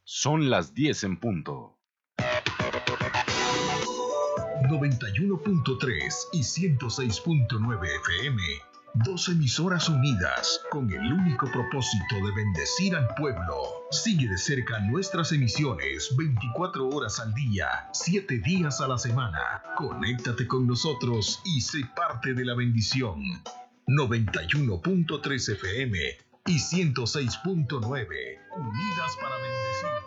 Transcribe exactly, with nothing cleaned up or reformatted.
Son las diez en punto. noventa y uno punto tres y ciento seis punto nueve F M. Dos emisoras unidas con el único propósito de bendecir al pueblo. Sigue de cerca nuestras emisiones veinticuatro horas al día, siete días a la semana. Conéctate con nosotros y sé parte de la bendición. noventa y uno punto tres F M y ciento seis punto nueve. Unidas para bendecir.